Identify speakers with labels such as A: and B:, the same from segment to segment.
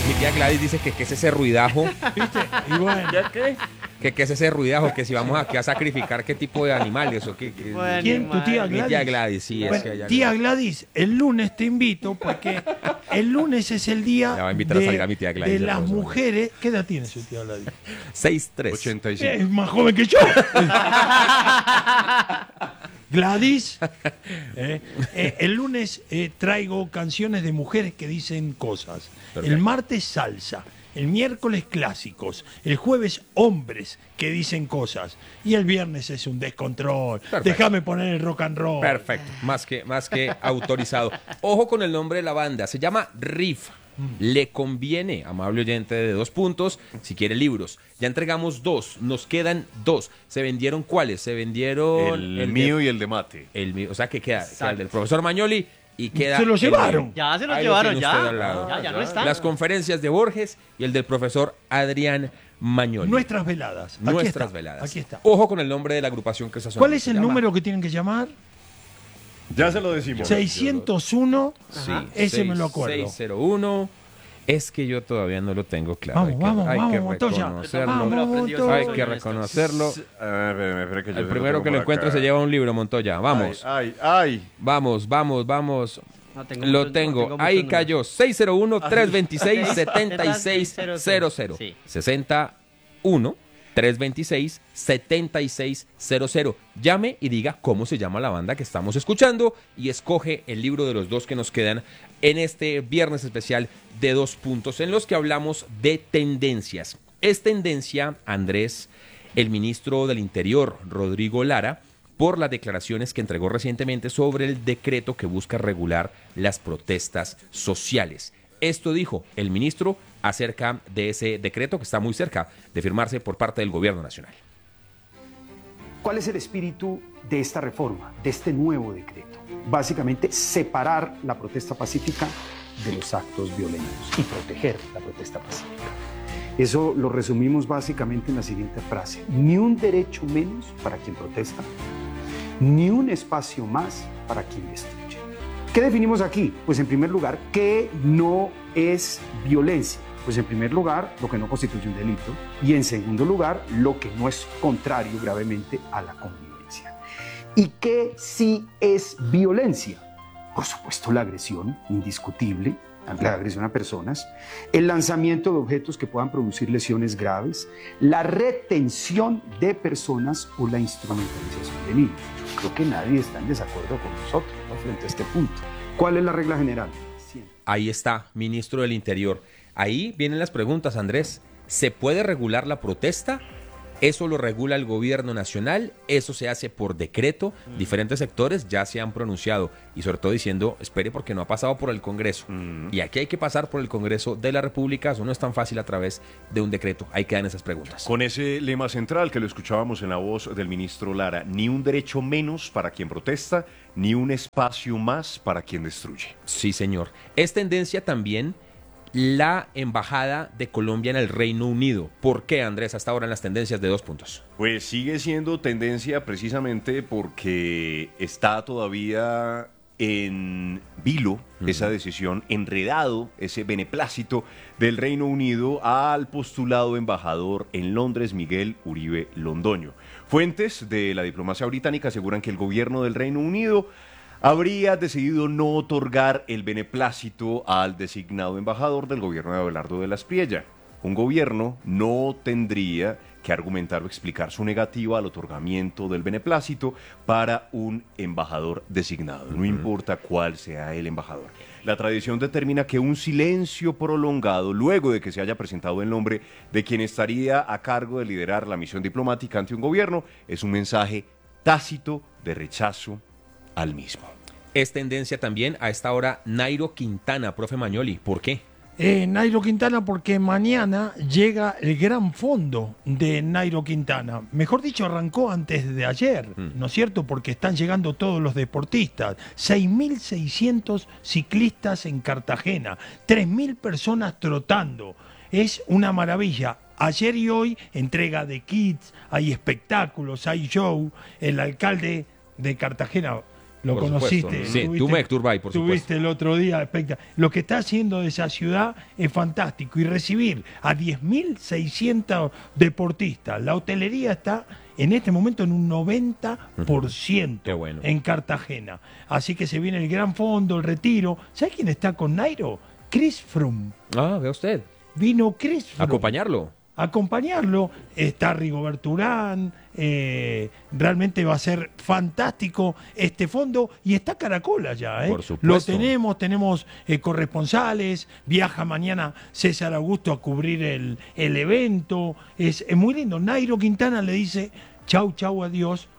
A: Mi tía Gladys dice que qué es ese ruidajo.
B: ¿Viste? Y bueno.
C: ¿Ya qué?
A: Que qué es ese ruidajo, que si vamos aquí a sacrificar qué tipo de animales o qué.
C: Bueno,
B: ¿Quién? ¿Tu tía
A: Mi
B: Gladys?
A: tía Gladys, sí, es
B: Bueno,
A: que ella.
B: tía Gladys, el lunes te invito porque el lunes es el día
A: La va a invitar a salir a mi tía Gladys
B: de
A: el
B: las
A: próximo día.
B: mujeres. ¿Qué edad tiene su tía Gladys?
A: 6'3".
D: 85.
B: Es más joven que yo. Gladys, el lunes traigo canciones de mujeres que dicen cosas.
A: Perfecto.
B: El martes salsa, el miércoles clásicos, el jueves hombres que dicen cosas y el viernes es un descontrol.
A: Perfecto.
B: Déjame poner el rock and roll.
A: Perfecto, más que autorizado. Ojo con el nombre de la banda, se llama Riff. Le conviene, amable oyente de 2 puntos, si quiere libros. Ya entregamos 2, nos quedan 2. ¿Se vendieron cuáles? Se vendieron
D: El mío y el de Mate.
A: el mío, o sea que queda el del profesor Mañoli y queda
B: Se lo
A: el
B: llevaron.
A: mío.
C: Ya se los
A: Ahí lo
C: llevaron,
A: tiene
C: ya.
A: usted al lado.
C: Ya no están.
A: Las conferencias de Borges y el del profesor Adrián Mañoli.
B: Nuestras veladas. Aquí
A: Nuestras
B: está,
A: veladas.
B: Aquí está.
A: Ojo con el nombre de la agrupación que está sonando.
B: ¿Cuál es
A: Se
B: el
A: llama-
B: número que tienen que llamar?
D: Ya se lo decimos.
B: 601.
A: Sí,
B: Ese me lo acuerdo.
A: 601. Es que yo todavía no lo tengo claro.
B: Vamos, Montoya.
A: reconocerlo.
B: Vamos,
A: Hay que reconocerlo.
D: A ver, espera que yo
A: El
D: se
A: primero
D: tengo
A: que lo
D: por
A: encuentre
D: acá.
A: se lleva un libro, Montoya. Vamos.
D: Ay.
A: Vamos.
C: No
A: Lo tengo.
C: muchos
A: Ahí
C: números.
A: cayó. 601-326-7600.
C: Sí.
A: 61-326-7600. Llame y diga cómo se llama la banda que estamos escuchando y escoge el libro de los 2 que nos quedan en este viernes especial de 2 puntos en los que hablamos de tendencias. Es tendencia, Andrés, el ministro del Interior, Rodrigo Lara, por las declaraciones que entregó recientemente sobre el decreto que busca regular las protestas sociales. Esto dijo el ministro acerca de ese decreto que está muy cerca de firmarse por parte del gobierno nacional.
E: ¿Cuál es el espíritu de esta reforma, de este nuevo decreto? Básicamente, separar la protesta pacífica de los actos violentos y proteger la protesta pacífica. Eso lo resumimos básicamente en la siguiente frase: ni un derecho menos para quien protesta, ni un espacio más para quien destruye. ¿Qué definimos aquí? Pues en primer lugar, ¿qué no es violencia? Pues en primer lugar, lo que no constituye un delito, y en segundo lugar, lo que no es contrario gravemente a la convivencia. ¿Y qué sí es violencia? Por supuesto, la agresión, indiscutible, la agresión a personas, el lanzamiento de objetos que puedan producir lesiones graves, la retención de personas o la instrumentalización de niños. Yo creo que nadie está en desacuerdo con nosotros, ¿no?, frente a este punto. ¿Cuál es la regla general? Siempre.
A: Ahí está, ministro del Interior. Ahí vienen las preguntas, Andrés. ¿Se puede regular la protesta? ¿Eso lo regula el gobierno nacional? ¿Eso se hace por decreto? Diferentes sectores ya se han pronunciado y sobre todo diciendo, espere porque no ha pasado por el Congreso. Y aquí hay que pasar por el Congreso de la República. Eso no es tan fácil a través de un decreto. Ahí quedan esas preguntas.
D: Con ese lema central que lo escuchábamos en la voz del ministro Lara: ni un derecho menos para quien protesta, ni un espacio más para quien destruye.
A: Sí, señor. Es tendencia también la embajada de Colombia en el Reino Unido. ¿Por qué, Andrés, hasta ahora en las tendencias de 2 puntos?
D: Pues sigue siendo tendencia precisamente porque está todavía en vilo esa decisión, enredado ese beneplácito del Reino Unido al postulado embajador en Londres, Miguel Uribe Londoño. Fuentes de la diplomacia británica aseguran que el gobierno del Reino Unido habría decidido no otorgar el beneplácito al designado embajador del gobierno de Abelardo de la Espriella. Un gobierno no tendría que argumentar o explicar su negativa al otorgamiento del beneplácito para un embajador designado, no importa cuál sea el embajador. La tradición determina que un silencio prolongado, luego de que se haya presentado el nombre de quien estaría a cargo de liderar la misión diplomática ante un gobierno, es un mensaje tácito de rechazo al mismo.
A: Es tendencia también a esta hora Nairo Quintana, profe Mañoli. ¿Por qué?
B: Nairo Quintana, porque mañana llega el gran fondo de Nairo Quintana. Mejor dicho, arrancó antes de ayer, ¿no es cierto? Porque están llegando todos los deportistas. 6.600 ciclistas en Cartagena, 3.000 personas trotando. Es una maravilla. Ayer y hoy, entrega de kits, hay espectáculos, hay show. El alcalde de Cartagena, Lo
A: Por
B: conociste.
A: supuesto. Sí, Tumek Turbay, por supuesto.
B: Tuviste el otro día, espectacular. Lo que está haciendo de esa ciudad es fantástico. Y recibir a 10.600 deportistas. La hotelería está en este momento en un 90%
A: Qué bueno.
B: en Cartagena. Así que se viene el gran fondo, el retiro. ¿Sabe quién está con Nairo? Chris Froome.
A: Ah, vea usted.
B: Vino Chris Froome.
A: Acompañarlo.
B: Está Rigoberto Urán, realmente va a ser fantástico este fondo y está Caracol allá.
A: Por supuesto.
B: Lo tenemos corresponsales, viaja mañana César Augusto a cubrir el evento, es muy lindo. Nairo Quintana le dice chau, adiós.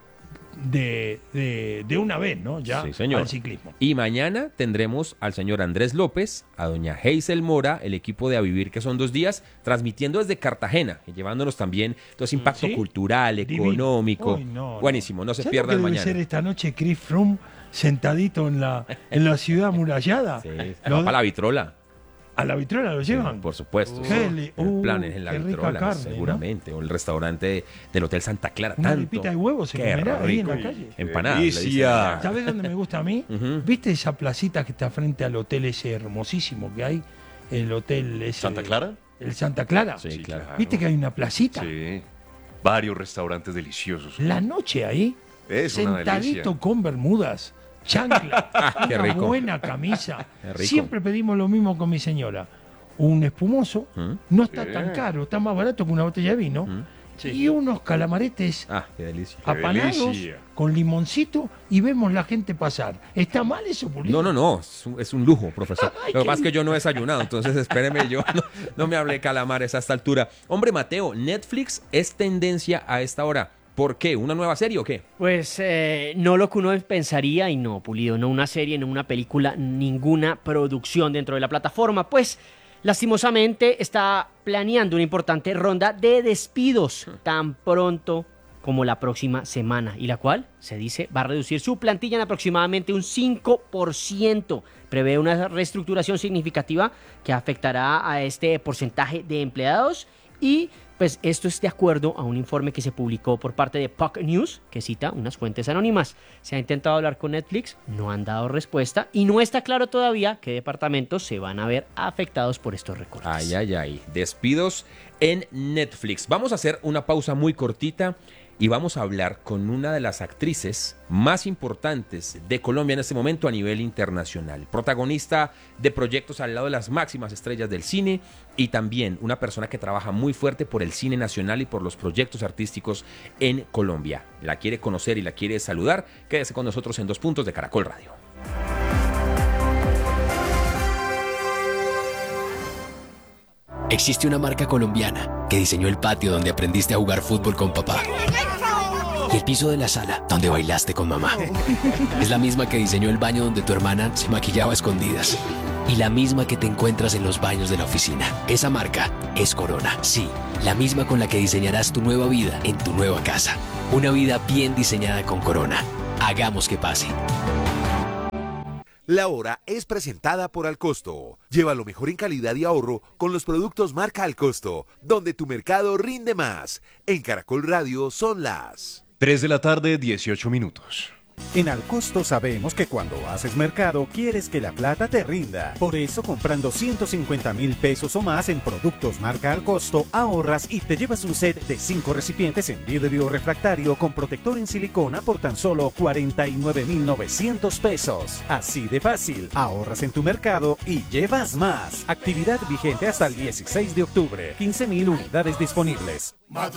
B: De una vez, ¿no? Ya
A: Sí, señor.
B: al ciclismo.
A: Y mañana tendremos al señor Andrés López, a doña Hazel Mora, el equipo de A Vivir, que son 2 días, transmitiendo desde Cartagena y llevándonos también todo ese impacto
B: ¿Sí?
A: cultural,
B: Divino.
A: económico.
B: Uy, no.
A: Buenísimo, no se
B: ¿Sabes
A: pierdan
B: lo que
A: mañana.
B: debe ser esta noche Chris Froome sentadito en la ciudad amurallada?
A: Sí,
B: Lo-
A: para la vitrola.
B: ¿A la vitrola lo llevan?
A: Por supuesto. sí.
B: Qué
A: El plan es en la
B: qué rica
A: vitrola,
B: carne, ¿no?
A: seguramente. O el restaurante del Hotel Santa Clara.
B: Una
A: tanto.
B: arepita de huevo se
A: Qué
B: comerá ahí en la
A: rico.
B: calle.
A: Empanadas. le dicen
D: Delicia.
A: allá.
B: ¿Sabes dónde me gusta a mí?
A: Ujú.
B: ¿Viste esa placita que está frente al hotel ese hermosísimo que hay? El hotel ese.
D: ¿Santa Clara?
B: El Santa Clara.
A: Sí, claro.
B: ¿Viste que hay una placita?
D: Sí. Varios restaurantes deliciosos.
B: La noche ahí,
D: Es una
B: sentadito
D: delicia.
B: con bermudas, chancla,
A: Qué
B: una
A: rico.
B: buena camisa.
A: Qué rico.
B: Siempre pedimos lo mismo con mi señora. Un espumoso, no está tan caro, está más barato que una botella de vino. Y unos calamaretes
A: Ah, qué delicia.
B: apanados
D: delicia.
B: con limoncito y vemos la gente pasar. ¿Está mal eso, Pulito?
A: No, es un lujo, profesor.
B: Ay,
A: Lo que
B: qué
A: pasa es que yo no he desayunado, entonces espéreme, yo no me hablé de calamares a esta altura. Hombre, Mateo, Netflix es tendencia a esta hora. ¿Por qué? ¿Una nueva serie o qué?
C: Pues no lo que uno pensaría y no, Pulido, no una serie, no una película, ninguna producción dentro de la plataforma, pues lastimosamente está planeando una importante ronda de despidos tan pronto como la próxima semana, y la cual, se dice, va a reducir su plantilla en aproximadamente un 5%. Prevé una reestructuración significativa que afectará a este porcentaje de empleados y pues esto es de acuerdo a un informe que se publicó por parte de Puck News, que cita unas fuentes anónimas. Se ha intentado hablar con Netflix, no han dado respuesta y no está claro todavía qué departamentos se van a ver afectados por estos recortes.
A: Ay. Despidos en Netflix. Vamos a hacer una pausa muy cortita y vamos a hablar con una de las actrices más importantes de Colombia en este momento a nivel internacional. Protagonista de proyectos al lado de las máximas estrellas del cine y también una persona que trabaja muy fuerte por el cine nacional y por los proyectos artísticos en Colombia. La quiere conocer y la quiere saludar. Quédese con nosotros en 2 Puntos de Caracol Radio.
F: Existe una marca colombiana que diseñó el patio donde aprendiste a jugar fútbol con papá. Y el piso de la sala donde bailaste con mamá. Es la misma que diseñó el baño donde tu hermana se maquillaba a escondidas. Y la misma que te encuentras en los baños de la oficina. Esa marca es Corona. Sí, la misma con la que diseñarás tu nueva vida en tu nueva casa. Una vida bien diseñada con Corona. Hagamos que pase.
G: La hora es presentada por Alcosto. Lleva lo mejor en calidad y ahorro con los productos marca Alcosto, donde tu mercado rinde más. En Caracol Radio son las
D: 3 de la tarde, 18 minutos.
H: En Alcosto sabemos que cuando haces mercado quieres que la plata te rinda. Por eso comprando 150.000 pesos o más en productos marca Alcosto ahorras y te llevas un set de 5 recipientes en vidrio refractario con protector en silicona por tan solo 49.900 pesos. Así de fácil, ahorras en tu mercado y llevas más. Actividad vigente hasta el 16 de octubre. 15.000 unidades disponibles.